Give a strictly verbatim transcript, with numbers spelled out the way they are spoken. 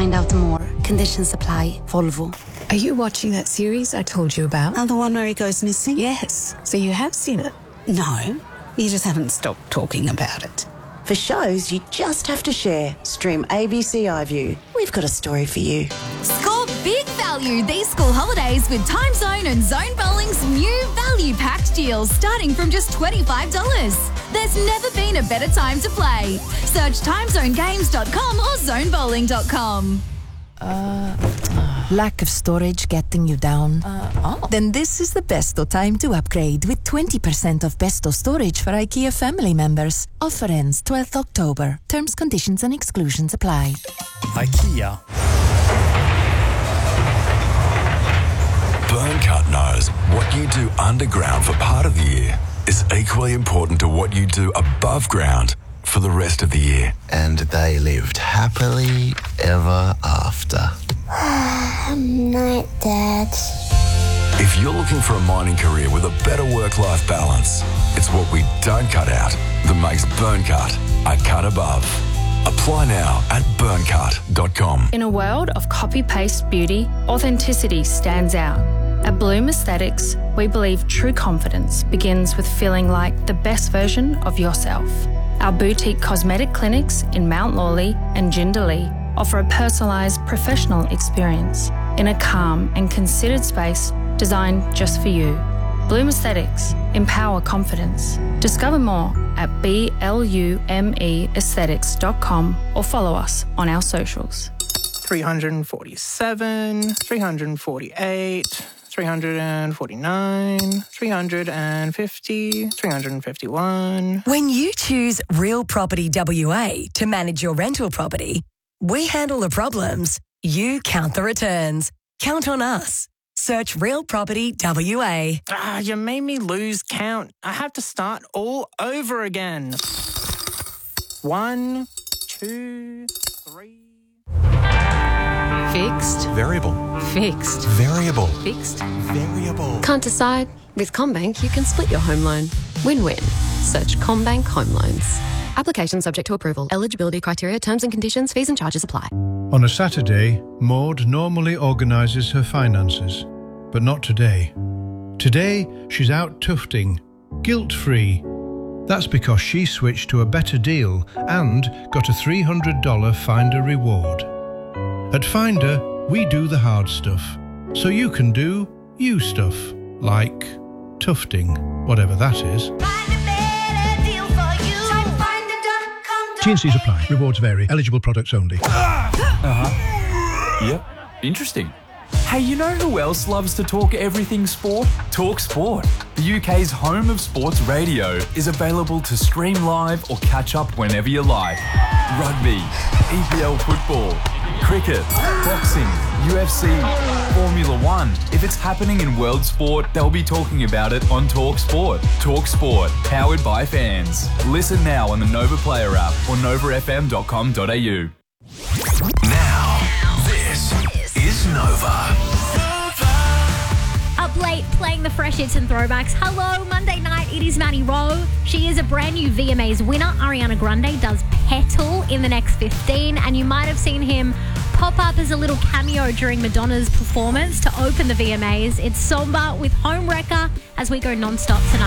find out more. Conditions apply. Volvo. Are you watching that series I told you about? Oh, the one where he goes missing? Yes. So you have seen it? No, you just haven't stopped talking about it. For shows you just have to share, stream A B C iView. We've got a story for you. Score big value these school holidays with Time Zone and Zone Bowling's new value packed deals starting from just twenty-five dollars. There's never been a better time to play. Search time zone games dot com or zone bowling dot com. Uh, lack of storage getting you down? Uh, oh. Then this is the best time to upgrade with twenty percent off Besto storage for IKEA family members. Offer ends twelfth October. Terms, conditions and exclusions apply. IKEA. Burncut knows what you do underground for part of the year is equally important to what you do above ground for the rest of the year. And they lived happily ever after. Night, Dad. If you're looking for a mining career with a better work-life balance, it's what we don't cut out that makes Burncut a cut above. Apply now at burncut dot com. In a world of copy-paste beauty, authenticity stands out. At Bloom Aesthetics, we believe true confidence begins with feeling like the best version of yourself. Our boutique cosmetic clinics in Mount Lawley and Jindalee offer a personalised professional experience in a calm and considered space designed just for you. Bloom Aesthetics, empower confidence. Discover more at blume aesthetics dot com or follow us on our socials. three hundred forty-seven, three hundred forty-eight, three hundred forty-nine, three hundred fifty, three hundred fifty-one. When you choose Real Property W A to manage your rental property, we handle the problems, you count the returns. Count on us. Search Real Property W A. Ah, you made me lose count. I have to start all over again. One, two, three. Fixed. Variable. Fixed. Variable. Fixed. Variable. Can't decide? With CommBank, you can split your home loan. Win-win. Search CommBank Home Loans. Application subject to approval. Eligibility criteria, terms and conditions, fees and charges apply. On a Saturday, Maud normally organises her finances, but not today. Today, she's out tufting, guilt-free. That's because she switched to a better deal and got a three hundred dollars Finder reward. At Finder, we do the hard stuff, so you can do you stuff, like tufting, whatever that is. T and C's apply. Rewards vary. Eligible products only. Uh-huh. Yep. Interesting. Hey, you know who else loves to talk everything sport? Talk Sport. The U K's home of sports radio is available to stream live or catch up whenever you like. Rugby, E P L football, cricket, boxing, U F C, Formula One. If it's happening in world sport, they'll be talking about it on Talk Sport. Talk Sport, powered by fans. Listen now on the Nova Player app or nova f m dot com dot a u. Now, this is Nova. Up late, playing the fresh hits and throwbacks. Hello, Monday night, it is Maddie Rowe. She is a brand new V M As winner. Ariana Grande does Petal in the next fifteen, and you might have seen him pop up as a little cameo during Madonna's performance to open the V M As. It's Somber with Homewrecker as we go non-stop tonight.